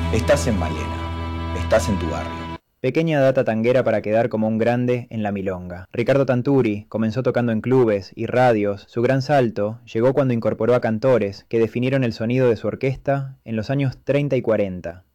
Estás en Malena, estás en tu barrio. Pequeña data tanguera para quedar como un grande en la milonga. Ricardo Tanturi comenzó tocando en clubes y radios. Su gran salto llegó cuando incorporó a cantores que definieron el sonido de su orquesta en los años 30 y 40.